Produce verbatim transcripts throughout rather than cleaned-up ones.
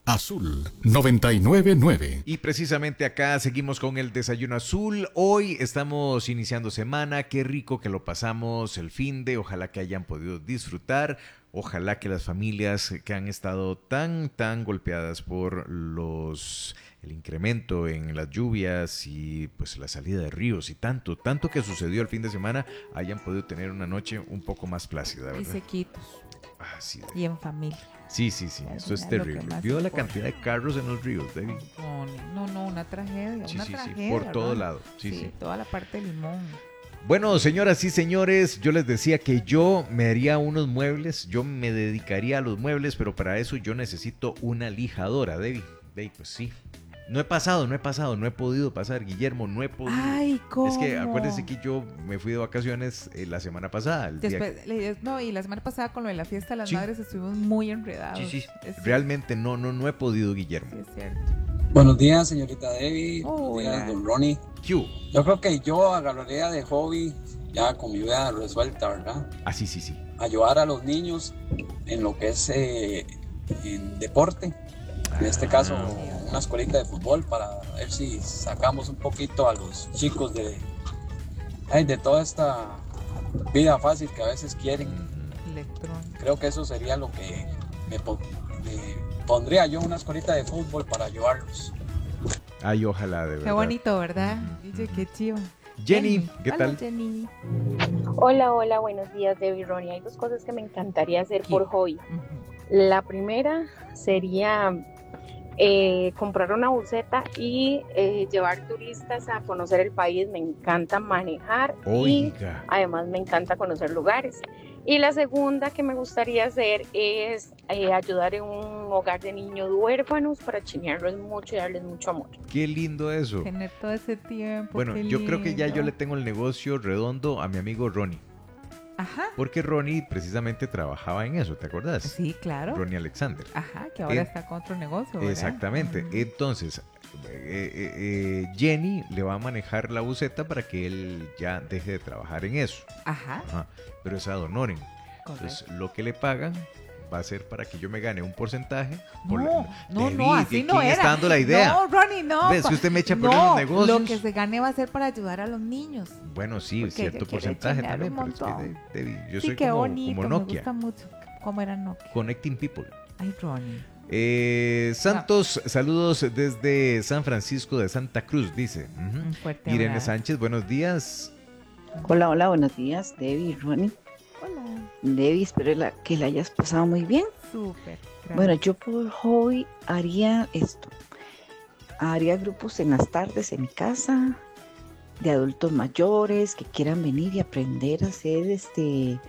Azul noventa y nueve punto nueve. Y precisamente acá seguimos con el Desayuno Azul. Hoy estamos iniciando semana. Qué rico que lo pasamos el fin de. Ojalá que hayan podido disfrutar. Ojalá que las familias que han estado tan, tan golpeadas por los el incremento en las lluvias y pues la salida de ríos y tanto, tanto que sucedió el fin de semana, hayan podido tener una noche un poco más plácida, ¿verdad? Y sequitos. Ah, sí. Y en familia. Sí, sí, sí, eso es Lo terrible. que más ¿Vio la importa. cantidad de carros en los ríos, David? No, no, no, una tragedia, Sí, una sí, sí, tragedia. por todo ¿verdad? lado. Sí, sí. Toda la parte de Limón. Bueno, señoras y señores, yo les decía que yo me haría unos muebles, yo me dedicaría a los muebles, pero para eso yo necesito una lijadora, David. David, pues sí. No he pasado, no he pasado, no he podido pasar, Guillermo, no he podido. Ay, ¿cómo? Es que acuérdense que yo me fui de vacaciones eh, la semana pasada. El día Después, le- no, y la semana pasada con lo de la fiesta de las Sí. madres estuvimos muy enredados. Sí, sí. Es cierto, Realmente no, no, no he podido, Guillermo. sí, es cierto. Buenos días, señorita Debbie. Hola. Buenos días, don Ronnie. Q. Yo creo que yo agarraría de hobby, ya con mi vida resuelta, ¿verdad? Ah, sí, sí, sí. Ayudar a los niños en lo que es eh, en deporte. En este caso, una escuelita de fútbol para ver si sacamos un poquito a los chicos de, ay, de toda esta vida fácil que a veces quieren. Electrón. Creo que eso sería lo que me, pon- me pondría yo, una escuelita de fútbol para ayudarlos. Ay, ojalá, de verdad. Qué bonito, ¿verdad? Ujú, Dice ujú. qué chiva. Jenny, ¿qué Hola, tal? Jenny. Hola, hola, buenos días, Debbie y Ronnie. Hay dos cosas que me encantaría hacer ¿Qué? por hobby. Ujú. La primera sería eh, comprar una buseta y eh, llevar turistas a conocer el país. Me encanta manejar y Oiga. además me encanta conocer lugares. Y la segunda que me gustaría hacer es eh, ayudar en un hogar de niños huérfanos para chinearlos mucho y darles mucho amor. Qué lindo eso. Tener todo ese tiempo. Bueno, qué yo creo que ya yo lindo. le tengo el negocio redondo a mi amigo Ronnie. Ajá. Porque Ronnie precisamente trabajaba en eso, ¿te acordás? Sí, claro. Ronnie Alexander. Ajá, que ahora Eh, está con otro negocio, ¿verdad? Exactamente. Ujú. Entonces, eh, eh, eh, Jenny le va a manejar la buseta para que él ya deje de trabajar en eso. Ajá, Ajá. Pero es a Don Oren. correcto. Entonces, lo que le pagan va a ser para que yo me gane un porcentaje. por No, la- no, David, no, así no ¿quién era. está dando la idea? No, Ronnie, no. ¿Ves que usted me echa por no, los negocios? lo que se gane va a ser para ayudar a los niños. Bueno, sí, Porque cierto ella quiere porcentaje chinear también, un pero es que montón. de- de- yo Sí, soy qué como, bonito, como me Nokia, gusta mucho cómo era Nokia. Connecting People. Ay, Ronnie. Eh, Santos, saludos desde San Francisco de Santa Cruz, dice. Ujú. Un fuerte Irene abrazo. Sánchez, buenos días. Hola, hola, buenos días, Debbie y Ronnie. Hola. Debbie, espero la- que la hayas pasado muy bien. Súper. gracias. Bueno, yo por hobby haría esto. Haría grupos en las tardes en mi casa de adultos mayores que quieran venir y aprender a hacer este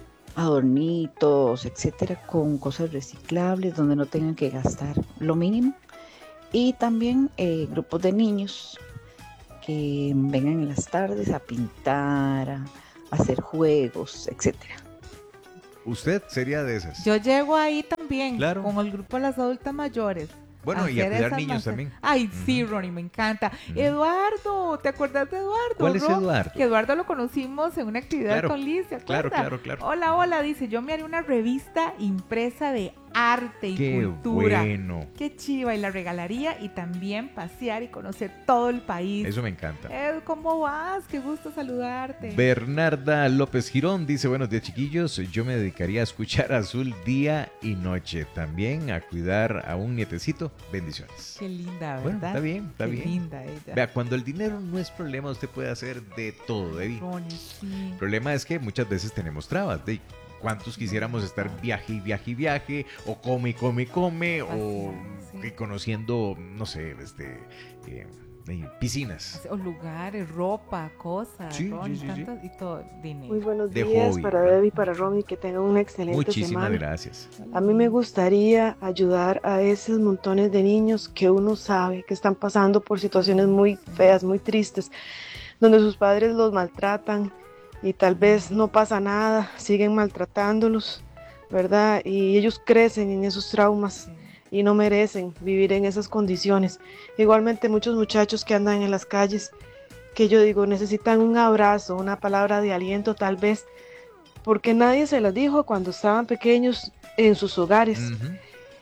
adornitos, etcétera, con cosas reciclables donde no tengan que gastar lo mínimo. Y también eh, grupos de niños que vengan en las tardes a pintar, a, a hacer juegos, etcétera. Usted sería de esas. Yo llego ahí también, Claro. con el grupo de las adultas mayores. Bueno, y a hacer cuidar esas niños masas. también. Ay, sí, Ujú. Ronnie, me encanta. Ujú. Eduardo, ¿te acuerdas de Eduardo? ¿Cuál es Ro? Eduardo? Que Eduardo lo conocimos en una actividad Claro, con Liz, ¿se Claro, acuerda? claro, claro. Hola, hola, dice, yo me haré una revista impresa de arte y Qué cultura. bueno. Qué chiva, y la regalaría y también pasear y conocer todo el país. Eso me encanta. Ed, ¿cómo vas? Qué gusto saludarte. Bernarda López Girón dice, buenos días chiquillos, yo me dedicaría a escuchar Azul día y noche, también a cuidar a un nietecito, bendiciones. Qué linda, ¿verdad? Bueno, está bien, está Qué bien. linda ella. Vea, cuando el dinero no es problema, usted puede hacer de todo, David. Ronnie, sí. El problema es que muchas veces tenemos trabas, de cuántos quisiéramos estar viaje y viaje y viaje, o come y come y come, o sí. que conociendo, no sé, este, eh, eh, piscinas. O lugares, ropa, cosas, Sí, Ronnie, sí, sí, sí. tantas- y todo, dinero. Muy buenos De días hobby, para ¿verdad? Debbie y para Romy, que tengan una excelente Muchísimas semana. gracias. A mí me gustaría ayudar a esos montones de niños que uno sabe que están pasando por situaciones muy feas, muy tristes, donde sus padres los maltratan y tal vez no pasa nada, siguen maltratándolos, ¿verdad? Y ellos crecen en esos traumas y no merecen vivir en esas condiciones. Igualmente muchos muchachos que andan en las calles, que yo digo, necesitan un abrazo, una palabra de aliento tal vez, porque nadie se las dijo cuando estaban pequeños en sus hogares. Ujú.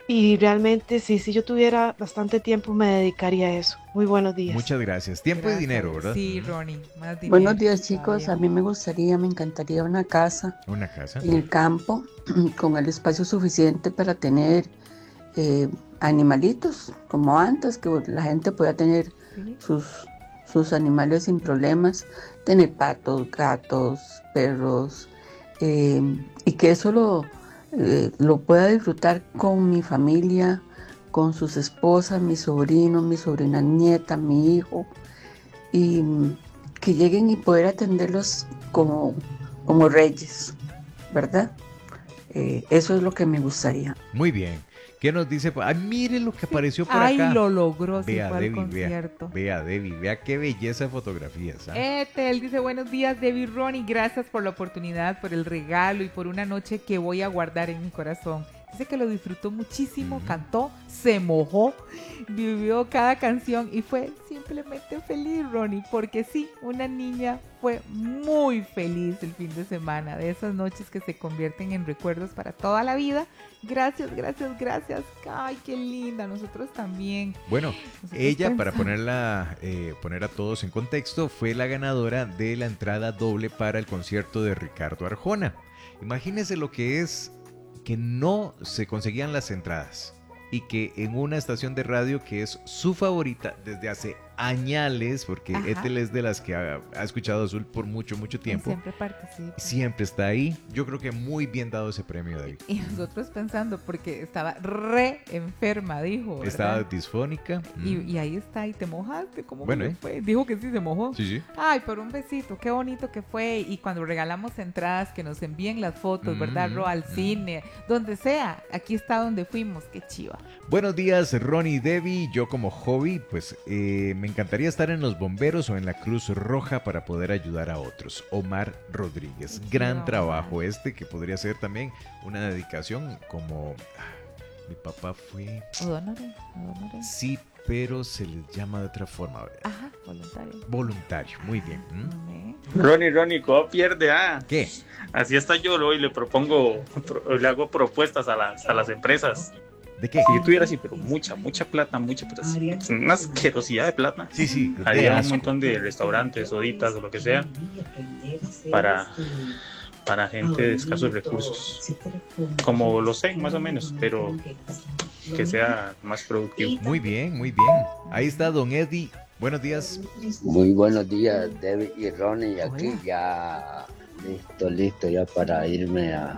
y realmente sí, si yo tuviera bastante tiempo me dedicaría a eso. Muy buenos días. Muchas gracias. Tiempo Gracias. y dinero, ¿verdad? Sí, Ronnie, más dinero. Buenos días, chicos. todavía. A mí me gustaría, me encantaría una casa Una casa. en el campo con el espacio suficiente para tener eh, animalitos, como antes, que la gente podía tener Sí. sus, sus animales sin problemas, tener patos, gatos, perros, eh, y que eso lo, eh, lo pueda disfrutar con mi familia, con sus esposas, mis sobrinos, mi sobrina nieta, mi hijo, y mm, que lleguen y poder atenderlos como, como reyes, ¿verdad? Eh, eso es lo que me gustaría. Muy bien. ¿Qué nos dice? Ay, mire lo que apareció por Ay, acá. lo logró, sí Vea, fue al Debbie, vea, concierto. vea, Debbie, vea qué belleza de fotografías. ¿ah? Etel dice, buenos días, Debbie Ronnie, gracias por la oportunidad, por el regalo y por una noche que voy a guardar en mi corazón. Dice que lo disfrutó muchísimo, Ujú. cantó, se mojó, vivió cada canción y fue simplemente feliz, Ronnie, porque sí, una niña fue muy feliz el fin de semana, de esas noches que se convierten en recuerdos para toda la vida. Gracias, gracias, gracias. Ay, qué linda, nosotros también. Bueno, Nosotros ella, para pensamos- ponerla, eh, poner a todos en contexto, fue la ganadora de la entrada doble para el concierto de Ricardo Arjona. Imagínense lo que es que no se conseguían las entradas y que en una estación de radio que es su favorita desde hace añales, porque Ajá. Ethel es de las que ha, ha escuchado Azul por mucho, mucho tiempo, Siempre participa. siempre está ahí. Yo creo que muy bien dado ese premio, David. Y nosotros pensando, porque estaba re enferma, dijo, ¿verdad? Estaba disfónica. Y, Mm. y ahí está, y te mojaste, ¿cómo Bueno, que ¿eh? fue? Dijo que sí se mojó. Sí, sí. Ay, pero un besito, qué bonito que fue. Y cuando regalamos entradas, que nos envíen las fotos, ¿verdad, Mm, Ro? Al mm. cine, donde sea. Aquí está donde fuimos, qué chiva. Buenos días, Ronnie y Debbie. Yo como hobby, pues eh, me encantaría estar en los bomberos o en la Cruz Roja para poder ayudar a otros. Omar Rodríguez. Qué Gran chiva, trabajo Omar. este, que podría ser también una dedicación como... ah, mi papá fue... Odonore, Odonore. Sí, pero se les llama de otra forma. Ajá, voluntario. Voluntario, muy bien. ¿Mm? ¿Eh? Ronnie, Ronnie, ¿cómo pierde? Ah, ¿Qué? así está yo hoy, le propongo, pro- le hago propuestas a las, a las empresas. ¿De qué? Si yo tuviera así, pero mucha, mucha plata, mucha, pero así, una asquerosidad de plata. Sí, sí. de Haría un asco. montón de restaurantes, soditas o lo que sea, para, para gente de escasos recursos. Como lo sé, más o menos, pero que sea más productivo. Muy bien, muy bien. Ahí está don Eddie. Buenos días. Muy buenos días, David y Ronnie. Aquí Hola. ya listo, listo ya para irme a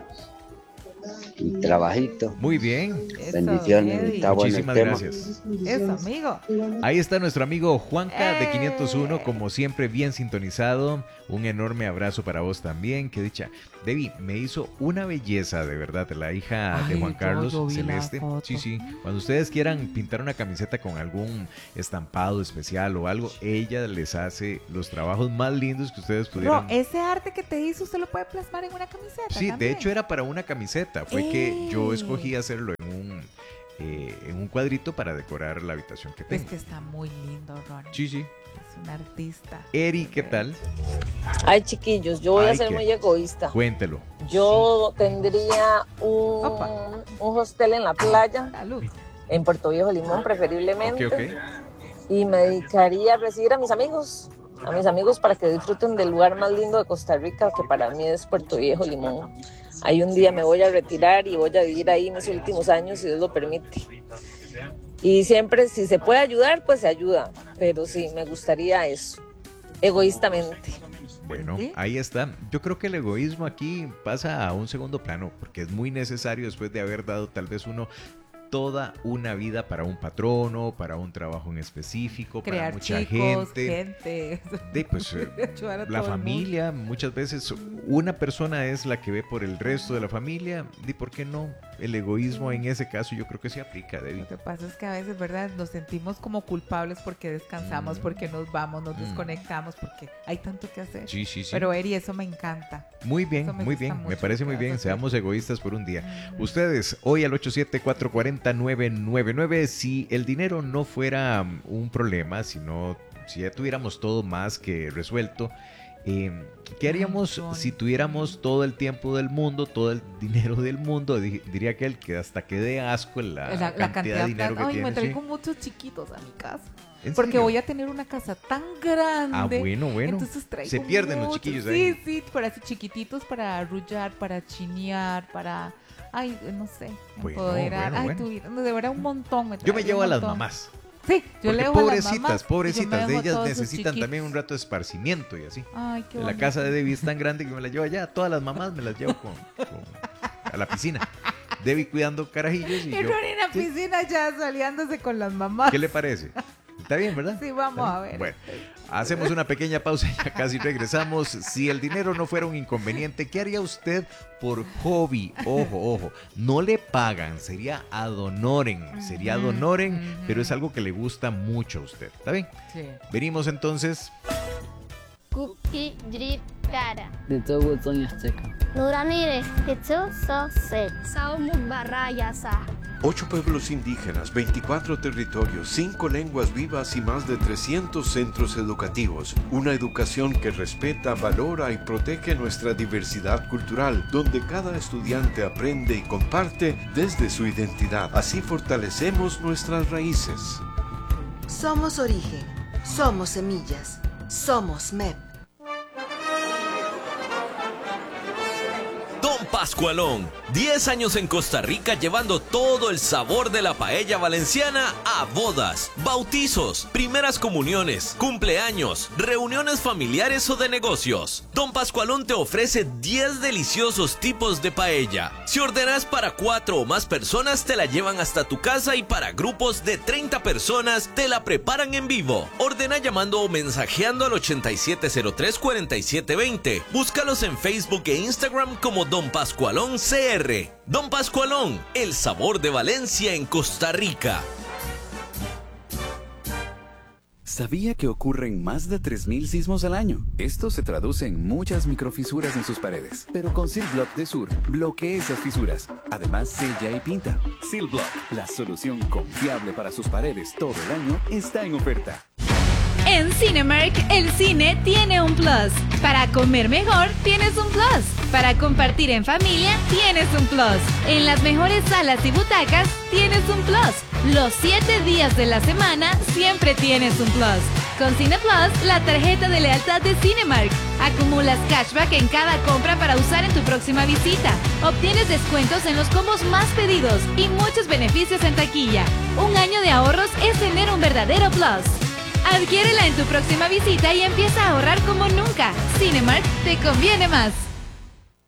mi trabajito. Muy bien. Eso, Bendiciones, Eddie. está bueno el Muchísimas tema. gracias. Eso, amigo. Ahí está nuestro amigo Juanca de ¡Eh! quinientos uno, como siempre, bien sintonizado. Un enorme abrazo para vos también. Qué dicha. Debbie, me hizo una belleza, de verdad, la hija de Ay, Juan yo- Carlos yo vi la Celeste. foto. Sí, sí. Cuando ustedes quieran pintar una camiseta con algún estampado especial o algo, ella les hace los trabajos más lindos que ustedes Ro, pudieran. ese arte que te hizo, usted lo puede plasmar en una camiseta. Sí, de también. hecho era para una camiseta. Fue que yo ¡Ey! escogí hacerlo en un, eh, en un cuadrito para decorar la habitación que Pues tengo. que está muy lindo, Ron. Sí, sí. Es un artista. Eri, ¿qué tal? Ay, chiquillos, yo voy Ay, a ser qué- muy egoísta. Cuéntelo. Yo tendría un, Opa. un hostel en la playa, Salud. en Puerto Viejo Limón preferiblemente, Ok, ok. y me dedicaría a recibir a mis amigos, a mis amigos para que disfruten del lugar más lindo de Costa Rica, que para mí es Puerto Viejo Limón. Ahí un día me voy a retirar y voy a vivir ahí mis últimos años, si Dios lo permite. Y siempre, si se puede ayudar, pues se ayuda, pero sí, me gustaría eso, egoístamente. Bueno, ¿Sí? ahí está. Yo creo que el egoísmo aquí pasa a un segundo plano, porque es muy necesario después de haber dado tal vez uno toda una vida para un patrono, para un trabajo en específico, para Crear mucha chicos, gente. gente. De, pues, eh, Ayudar a la todo el familia, muchas veces una persona es la que ve por el resto de la familia. ¿Y por qué no? El egoísmo en ese caso yo creo que se aplica, David. Lo que pasa es que a veces, ¿verdad? Nos sentimos como culpables porque descansamos, Mm. porque nos vamos, nos Mm. desconectamos, porque hay tanto que hacer. Sí, sí, sí. Pero Eri, eso me encanta. Muy bien, Eso me muy gusta bien, me mucho parece lo muy que bien, vas a hacer. seamos egoístas por un día. Ujú. Ustedes, hoy al ocho siete, cuatro cuatro cero, nueve nueve nueve, si el dinero no fuera um, un problema, si no, si ya tuviéramos todo más que resuelto, Eh, ¿Qué haríamos Ay, si tuviéramos todo el tiempo del mundo, todo el dinero del mundo? Di- diría aquel que hasta que dé asco la, La, cantidad, la cantidad de dinero de que Ay, tiene. me traigo ¿sí? muchos chiquitos a mi casa. ¿En Porque serio? voy a tener una casa tan grande. Ah, bueno, bueno. Entonces traigo Se pierden los muchos. chiquillos sí, ahí. Sí, sí, para así chiquititos, para arrullar, para chinear, para... Ay, no sé, Bueno, empoderar. bueno, Ay, bueno. tuviera- de verdad un montón. Me Yo me traigo llevo un a las montón. mamás. Sí, yo Porque le dejo a las pobrecitas, mamás. pobrecitas, y yo me de dejo ellas todos sus necesitan chiquitos. también un rato de esparcimiento y así. Ay, qué La bonito. casa de Debbie es tan grande que me la llevo allá. Todas las mamás me las llevo con, con- a la piscina. Debbie cuidando carajillos y Y yo... Ronnie en la ¿sí? piscina ya saliéndose con las mamás. ¿Qué le parece? Está bien, ¿verdad? Sí, vamos a ver. Bueno, hacemos una pequeña pausa y ya casi regresamos. Si el dinero no fuera un inconveniente, ¿qué haría usted por hobby? Ojo, ojo, no le pagan, sería ad honorem, sería ad honorem, pero es algo que le gusta mucho a usted. ¿Está bien? Sí. Venimos entonces. Kuki Drip Kara. Dito Soy Azteca. Nuranire, Hitsu So Set. Saumuk Barayasa. Ocho pueblos indígenas, veinticuatro territorios, cinco lenguas vivas y más de trescientos centros educativos. Una educación que respeta, valora y protege nuestra diversidad cultural, donde cada estudiante aprende y comparte desde su identidad. Así fortalecemos nuestras raíces. Somos origen, somos semillas, somos M E P. Don Pascualón, diez años en Costa Rica llevando todo el sabor de la paella valenciana a bodas, bautizos, primeras comuniones, cumpleaños, reuniones familiares o de negocios. Don Pascualón te ofrece diez deliciosos tipos de paella. Si ordenas para cuatro o más personas te la llevan hasta tu casa y para grupos de treinta personas te la preparan en vivo. Ordena llamando o mensajeando al ochenta y siete cero tres, cuarenta y siete veinte. Búscalos en Facebook e Instagram como Don Pascualón C R. Don Pascualón, el sabor de Valencia en Costa Rica. ¿Sabía que ocurren más de tres mil sismos al año? Esto se traduce en muchas microfisuras en sus paredes. Pero con Seal Block de Sur, bloquea esas fisuras. Además, sella y pinta. Seal Block, la solución confiable para sus paredes todo el año, está en oferta. En Cinemark, el cine tiene un plus. Para comer mejor, tienes un plus. Para compartir en familia, tienes un plus. En las mejores salas y butacas, tienes un plus. Los siete días de la semana, siempre tienes un plus. Con Cine Plus, la tarjeta de lealtad de Cinemark. Acumulas cashback en cada compra para usar en tu próxima visita. Obtienes descuentos en los combos más pedidos y muchos beneficios en taquilla. Un año de ahorros es tener un verdadero plus. Adquiérela en tu próxima visita y empieza a ahorrar como nunca. Cinemark te conviene más.